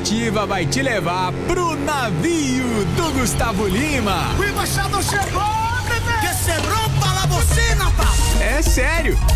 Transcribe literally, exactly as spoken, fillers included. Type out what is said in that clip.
Ativa vai te levar pro navio do Gustavo Lima. O embaixador chegou, bebê! Que se rompa a bocina, papo! É sério,